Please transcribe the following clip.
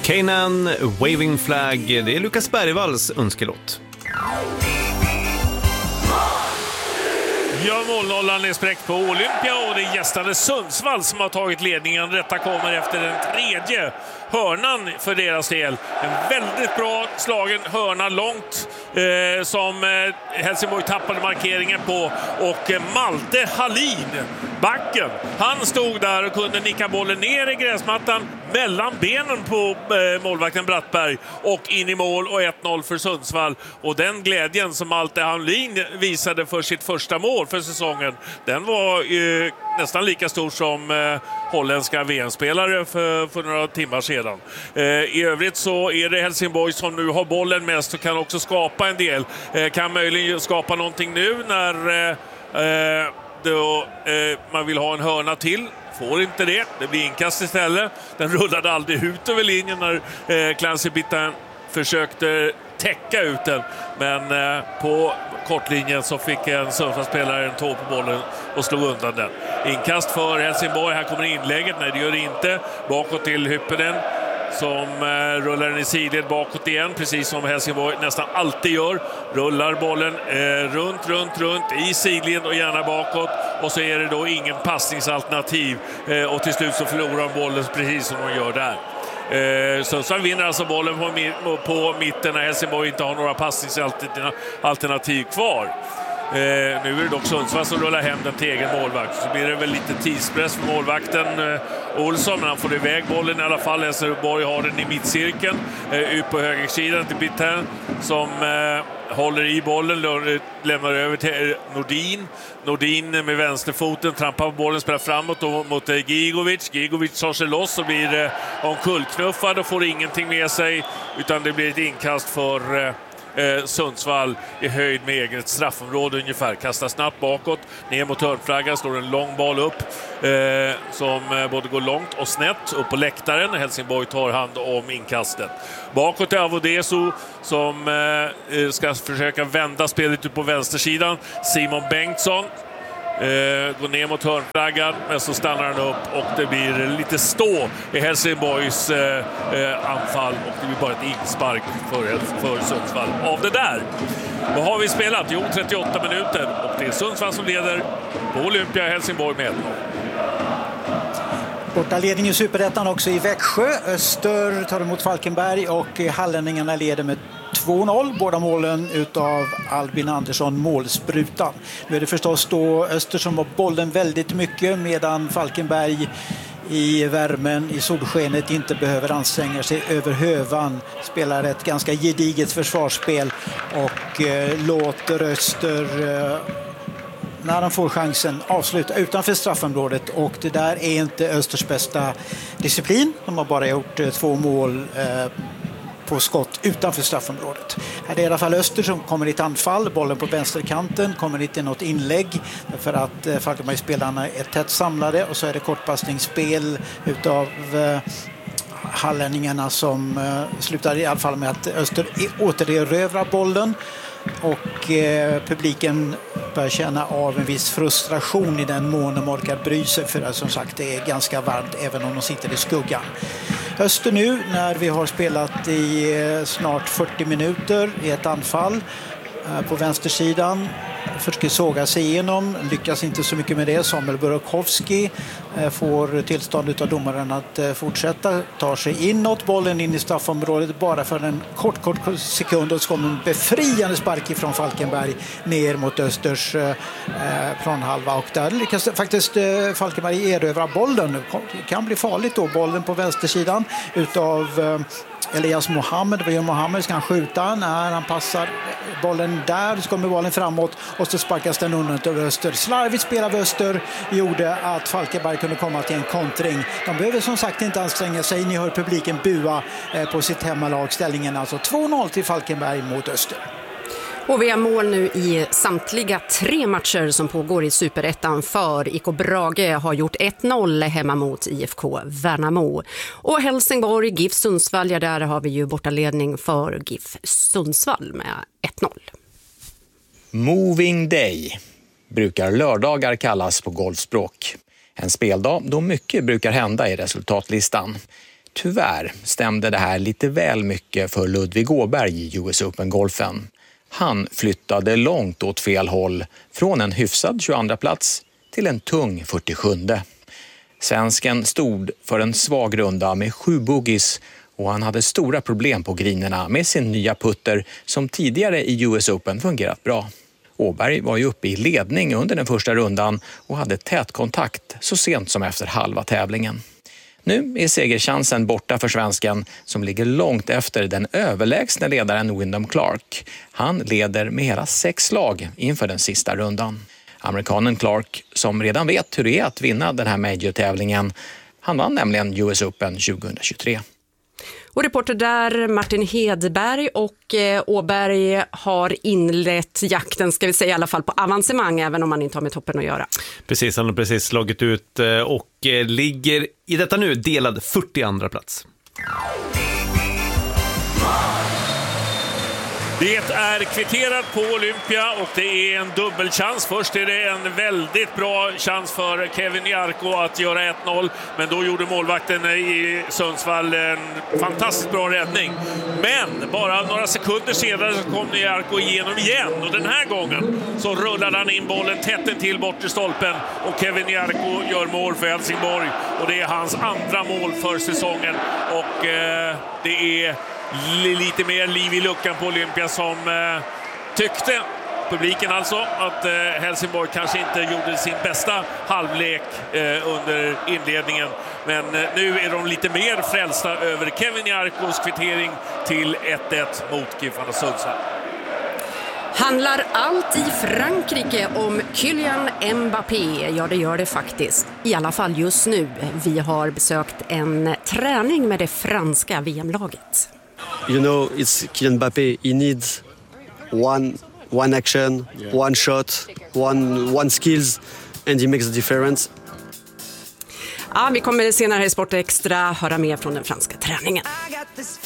Kanan, Waving Flag, det är Lukas Bergvalls önskelåt. Ja, målnollan är spräckt på Olympia och det är gästade Sundsvall som har tagit ledningen. Detta kommer efter den tredje hörnan för deras del. En väldigt bra slagen hörna långt som Helsingborg tappade markeringen på. Och Malte Hallin, backen, han stod där och kunde nicka bollen ner i gräsmattan mellan benen på målvakten Brattberg och in i mål och 1-0 för Sundsvall. Och den glädjen som Malte Hallin visade för sitt första mål för säsongen, den var nästan lika stor som holländska VM-spelare för några timmar sedan. I övrigt så är det Helsingborg som nu har bollen mest och kan också skapa en del. Kan möjligen skapa någonting nu när man vill ha en hörna till. Får inte det. Det blir inkast istället. Den rullade aldrig ut över linjen när Clancy Bittan försökte täcka ut den. Men på kortlinjen så fick en Sundsvallsspelare en tå på bollen och slog undan den. Inkast för Helsingborg. Här kommer inlägget. Nej, det gör det inte. Bakåt till Hyppenen som rullar den i sidled bakåt igen, precis som Helsingborg nästan alltid gör. Rullar bollen runt i sidled och gärna bakåt, och så är det då ingen passningsalternativ och till slut så förlorar bollen precis som de gör där. Sundsvall vinner alltså bollen på mitten när Helsingborg inte har några passningsalternativ kvar. Nu är det dock Sundsvall som rullar hem den till egen målvakt. Så blir det väl lite tidspress för målvakten Olsson, men han får iväg bollen i alla fall. Helsingborg har den i mittcirkeln ut på högersidan till Bittan som håller i bollen, lämnar över till Nordin. Nordin med vänsterfoten trampar på bollen, spelar framåt mot Gigovic. Gigovic tar sig loss och blir omkullknuffad och får ingenting med sig, utan det blir ett inkast för Sundsvall i höjd med eget straffområde ungefär. Kastar snabbt bakåt, ner mot hörnflaggan, står en lång boll upp som både går långt och snett upp på läktaren. Helsingborg tar hand om inkastet. Bakåt är Avodeso som ska försöka vända spelet ut på vänstersidan. Simon Bengtsson går ner mot hörnflaggan, men så stannar han upp och det blir lite stå i Helsingborgs anfall, och det blir bara ett inspark för Sundsvall av det där. Vad har vi spelat? Jo, 38 minuter, och det är Sundsvall som leder på Olympia, Helsingborg med 1-0. Bortaledning i Superettan också i Växjö. Öster tar emot Falkenberg och hallänningarna leder med 2-0. Båda målen utav Albin Andersson, målsprutan. Nu är det förstås då Öster som har bollen väldigt mycket, medan Falkenberg i värmen, i solskenet inte behöver anstränga sig över hövan. Spelar ett ganska gediget försvarsspel och låter Öster när de får chansen avsluta utanför straffområdet, och det där är inte Östers bästa disciplin. De har bara gjort 2 mål på skott utanför straffområdet. Här är det i alla fall Öster som kommer i ett anfall, bollen på vänsterkanten, kommer inte något inlägg för att Falkenbergsspelarna är tätt samlade, och så är det kortpassningsspel utav hallänningarna som slutar i alla fall med att Öster återerövrar bollen. Och publiken börjar känna av en viss frustration i den mån de orkar bry sig, för att som sagt det är ganska varmt även om de sitter i skuggan. Öster nu, när vi har spelat i snart 40 minuter i ett anfall på vänstersidan, försöker såga sig igenom, lyckas inte så mycket med det. Samuel Burakovsky får tillstånd av domaren att fortsätta, tar sig inåt, bollen in i straffområdet bara för en kort sekund, och så kommer en befriande spark ifrån Falkenberg ner mot Östers planhalva, och där lyckas faktiskt Falkenberg erövra bollen. Det kan bli farligt då, bollen på vänstersidan utav Elias Mohammed. Vad gör Mohammed? Ska han skjuta? När han passar bollen där så kommer bollen framåt och så sparkas den undan till Öster. Slarvigt spelar Öster gjorde att Falkenberg kunde komma till en kontring. De behöver som sagt inte anstränga sig. Ni hör publiken bua på sitt hemmalag. Ställningen alltså 2-0 till Falkenberg mot Öster. Och vi har mål nu i samtliga 3 matcher som pågår i Superettan, för IK Brage har gjort 1-0 hemma mot IFK Värnamo. Och Helsingborg, GIF Sundsvall, ja, där har vi ju bortaledning för GIF Sundsvall med 1-0. Moving Day brukar lördagar kallas på golfspråk. En speldag då mycket brukar hända i resultatlistan. Tyvärr stämde det här lite väl mycket för Ludvig Åberg i US Open-golfen. Han flyttade långt åt fel håll, från en hyfsad 22:a plats till en tung 47:e. Svensken stod för en svag runda med 7 bogeys och han hade stora problem på grinerna med sin nya putter som tidigare i US Open fungerat bra. Åberg var ju uppe i ledning under den första rundan och hade tät kontakt så sent som efter halva tävlingen. Nu är segerchansen borta för svensken som ligger långt efter den överlägsna ledaren Wyndham Clark. Han leder med hela 6 slag inför den sista rundan. Amerikanen Clark, som redan vet hur det är att vinna den här major-tävlingen, han vann nämligen US Open 2023. Och reporter där Martin Hedberg, och Åberg har inlett jakten, ska vi säga i alla fall, på avancemang, även om man inte har med toppen att göra. Precis, han har precis slagit ut och ligger i detta nu delad 42:a plats. Det är kvitterat på Olympia och det är en dubbelchans. Först är det en väldigt bra chans för Kevin Jarko att göra 1-0. Men då gjorde målvakten i Sundsvall en fantastiskt bra räddning. Men bara några sekunder senare så kom Jarko igenom igen. Och den här gången så rullade han in bollen tätt till bortre stolpen. Och Kevin Jarko gör mål för Helsingborg. Och det är hans andra mål för säsongen. Och det är lite mer liv i luckan på Olympia som tyckte, publiken alltså, att Helsingborg kanske inte gjorde sin bästa halvlek under inledningen. Men nu är de lite mer frälsta över Kevin Jarkos kvittering till 1-1 mot Giffarna Sundsvall. Handlar allt i Frankrike om Kylian Mbappé? Ja, det gör det faktiskt. I alla fall just nu. Vi har besökt en träning med det franska VM-laget. You know, it's Kylian Mbappé. He needs one action, one shot, one skills, and he makes the difference. Ja, vi kommer senare här i Sport Extra höra mer från den franska träningen.